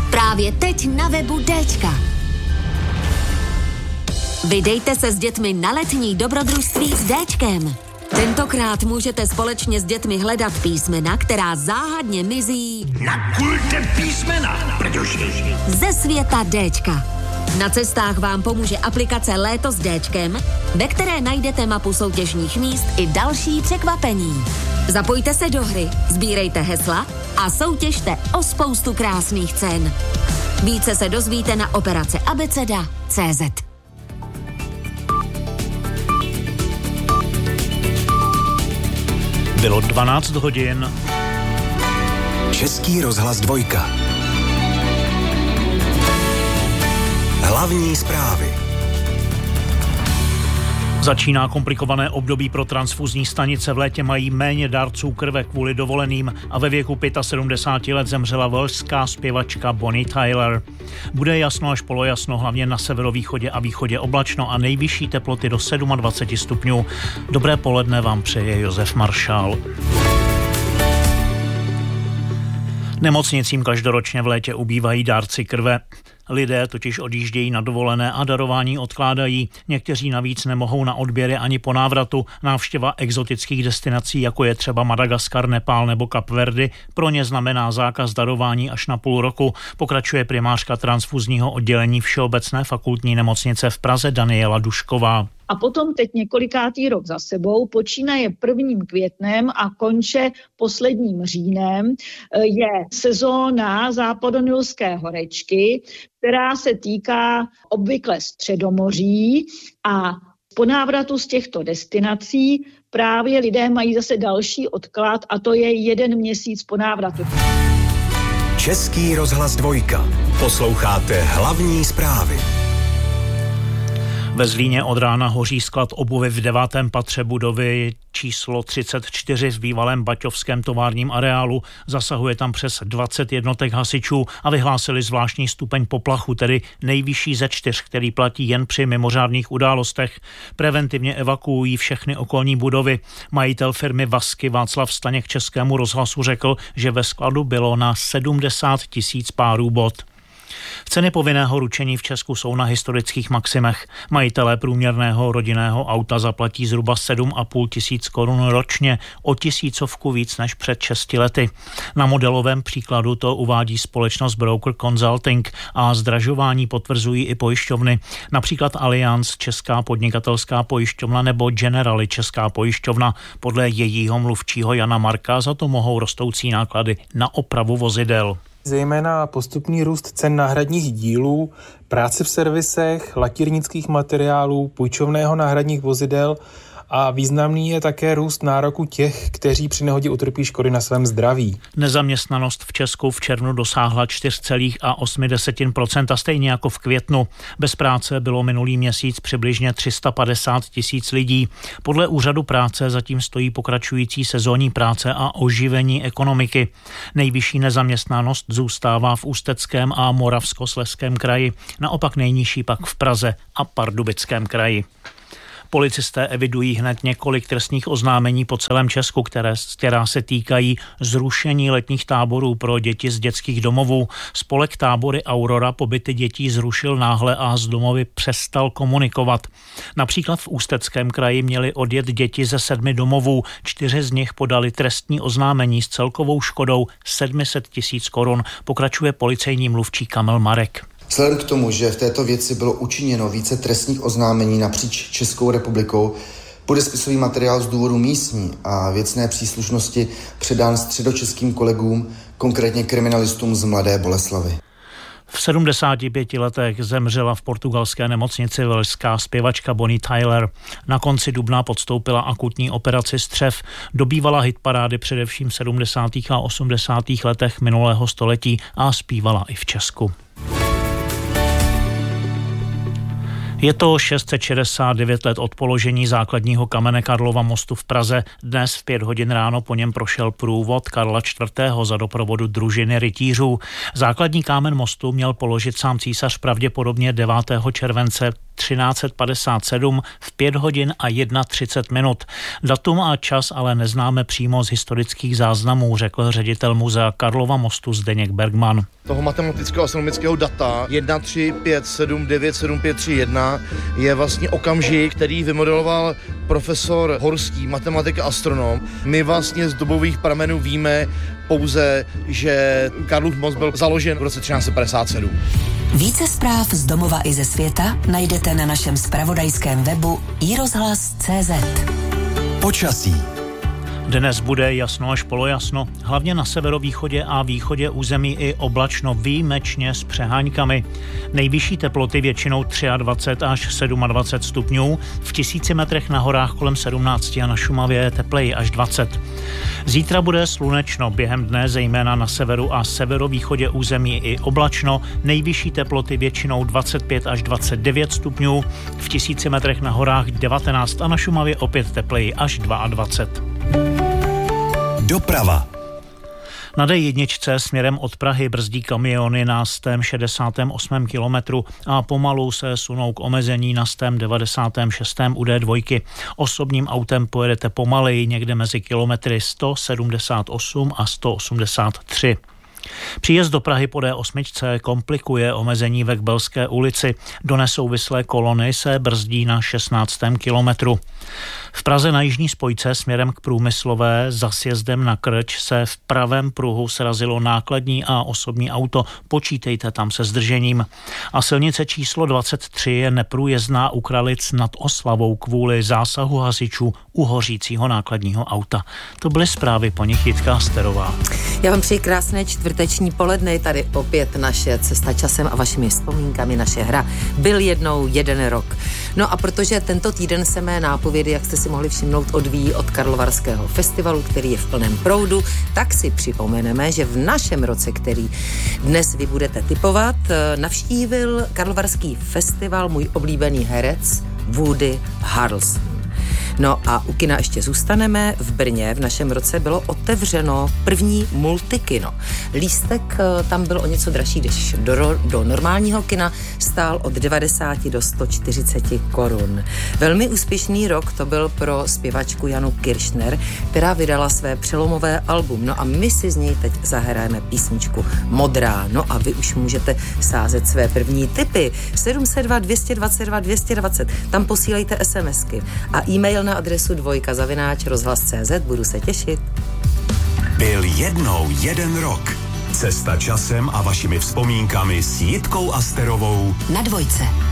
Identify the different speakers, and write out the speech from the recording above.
Speaker 1: Právě teď na webu Dčka. Vydejte se s dětmi na letní dobrodružství s Dčkem. Tentokrát můžete společně s dětmi hledat písmena, která záhadně mizí
Speaker 2: na kulte písmena, protože
Speaker 1: ze světa Dčka. Na cestách vám pomůže aplikace Léto s Dčkem, ve které najdete mapu soutěžních míst i další překvapení. Zapojte se do hry, sbírejte hesla a soutěžte o spoustu krásných cen. Více se dozvíte na operace abeceda.cz.
Speaker 3: Bylo 12 hodin.
Speaker 4: Český rozhlas 2. Hlavní zprávy.
Speaker 3: Začíná komplikované období pro transfuzní stanice. V létě mají méně dárců krve kvůli dovoleným a ve věku 75 let zemřela waleská zpěvačka Bonnie Tyler. Bude jasno až polojasno, hlavně na severovýchodě a východě oblačno a nejvyšší teploty do 27 stupňů. Dobré poledne vám přeje Josef Maršál. Nemocnicím každoročně v létě ubývají dárci krve. Lidé totiž odjíždějí na dovolené a darování odkládají. Někteří navíc nemohou na odběry ani po návratu. Návštěva exotických destinací, jako je třeba Madagaskar, Nepál nebo Kapverdy, pro ně znamená zákaz darování až na půl roku, pokračuje primářka transfuzního oddělení Všeobecné fakultní nemocnice v Praze Daniela Dušková.
Speaker 5: A potom teď několikátý rok za sebou, počínaje 1. květnem a konče posledním říjnem, je sezóna západonilské horečky, která se týká obvykle Středomoří a po návratu z těchto destinací právě lidé mají zase další odklad a to je 1 měsíc po návratu.
Speaker 4: Český rozhlas 2. Posloucháte hlavní zprávy.
Speaker 3: Ve Zlíně od rána hoří sklad obuvy v 9. patře budovy číslo 34 v bývalém baťovském továrním areálu. Zasahuje tam přes 20 jednotek hasičů a vyhlásili zvláštní stupeň poplachu, tedy nejvyšší ze 4, který platí jen při mimořádných událostech. Preventivně evakuují všechny okolní budovy. Majitel firmy Vasky Václav Staněk Českému rozhlasu řekl, že ve skladu bylo na 70 000 párů bot. Ceny povinného ručení v Česku jsou na historických maximech. Majitelé průměrného rodinného auta zaplatí zhruba 7 500 korun ročně, o 1000 víc než před 6 lety. Na modelovém příkladu to uvádí společnost Broker Consulting a zdražování potvrzují i pojišťovny. Například Allianz, Česká podnikatelská pojišťovna nebo Generali, Česká pojišťovna. Podle jejího mluvčího Jana Marka za to mohou rostoucí náklady na opravu vozidel.
Speaker 6: Zejména postupný růst cen náhradních dílů, práce v servisech, lakírnických materiálů, půjčovného náhradních vozidel a významný je také růst nároku těch, kteří při nehodě utrpí škody na svém zdraví.
Speaker 3: Nezaměstnanost v Česku v červnu dosáhla 4,8%, stejně jako v květnu. Bez práce bylo minulý měsíc přibližně 350 000 lidí. Podle úřadu práce zatím stojí pokračující sezónní práce a oživení ekonomiky. Nejvyšší nezaměstnanost zůstává v Ústeckém a Moravskoslezském kraji, naopak nejnižší pak v Praze a Pardubickém kraji. Policisté evidují hned několik trestních oznámení po celém Česku, která se týkají zrušení letních táborů pro děti z dětských domovů. Spolek Tábory Aurora pobyty dětí zrušil náhle a z domovy přestal komunikovat. Například v Ústeckém kraji měli odjet děti ze 7 domovů. 4 z nich podali trestní oznámení s celkovou škodou 700 000 korun, pokračuje policejní mluvčí Kamil Marek.
Speaker 7: Vzhledem k tomu, že v této věci bylo učiněno více trestních oznámení napříč Českou republikou, bude spisový materiál z důvodu místní a věcné příslušnosti předán středočeským kolegům, konkrétně kriminalistům z Mladé Boleslavi.
Speaker 3: V 75 letech zemřela v portugalské nemocnici waleská zpěvačka Bonnie Tyler. Na konci dubna podstoupila akutní operaci střev. Dobývala hitparády především v 70. a 80. letech minulého století a zpívala i v Česku. Je to 669 let od položení základního kamene Karlova mostu v Praze. Dnes v 5 hodin ráno po něm prošel průvod Karla IV. Za doprovodu družiny rytířů. Základní kámen mostu měl položit sám císař pravděpodobně 9. července 1357 v 5 hodin a 31 minut. Datum a čas ale neznáme přímo z historických záznamů, řekl ředitel muzea Karlova mostu Zdeněk Bergman.
Speaker 8: Toho matematického astronomického data 135797531 je vlastně okamžik, který vymodeloval profesor Horský, matematik a astronom. My vlastně z dobových pramenů víme pouze, že Karlův most byl založen v roce 1357.
Speaker 9: Více zpráv z domova i ze světa najdete na našem zpravodajském webu iRozhlas.cz.
Speaker 4: Počasí.
Speaker 3: Dnes bude jasno až polojasno, hlavně na severovýchodě a východě území i oblačno, výjimečně s přeháňkami. Nejvyšší teploty většinou 23 až 27 stupňů, v 1000 metrech na horách kolem 17 a na Šumavě tepleji až 20. Zítra bude slunečno, během dne zejména na severu a severovýchodě území i oblačno, nejvyšší teploty většinou 25 až 29 stupňů, v 1000 metrech na horách 19 a na Šumavě opět tepleji až 22.
Speaker 4: Doprava.
Speaker 3: Na D1 směrem od Prahy brzdí kamiony na 168. kilometru a pomalu se sunou k omezení na 196. u D2. Osobním autem pojedete pomaleji někde mezi kilometry 178 a 183. Příjezd do Prahy po D8 komplikuje omezení ve Kbelské ulici. Do nesouvislé kolony se brzdí na 16. kilometru. V Praze na jižní spojce směrem k Průmyslové za sjezdem na Krč se v pravém pruhu srazilo nákladní a osobní auto. Počítejte tam se zdržením. A silnice číslo 23 je neprůjezdná u Kralic nad Oslavou kvůli zásahu hasičů u hořícího nákladního auta. To byly zprávy, po nich Jitka Asterová.
Speaker 10: Já vám přeji krásné čtvrteční poledne, tady opět naše cesta časem a vašimi vzpomínkami, naše hra Byl jednou jeden rok. No a protože tento týden se mé nápovědy, jak jste si mohli všimnout, odvíjí od Karlovarského festivalu, který je v plném proudu, tak si připomeneme, že v našem roce, který dnes vy budete tipovat, navštívil Karlovarský festival můj oblíbený herec Woody Harrelson. No a u kina ještě zůstaneme. V Brně v našem roce bylo otevřeno první multikino. Lístek tam byl o něco dražší, než do normálního kina, stál od 90 do 140 korun. Velmi úspěšný rok to byl pro zpěvačku Janu Kiršner, která vydala své přelomové album. No a my si z něj teď zahrajeme písničku Modrá. No a vy už můžete sázet své první tipy. 702 222 220. Tam posílejte SMSky a e-mail na adresu dvojka@rozhlas.cz. Budu se těšit.
Speaker 4: Byl jednou jeden rok. Cesta časem a vašimi vzpomínkami s Jitkou Asterovou
Speaker 9: na Dvojce.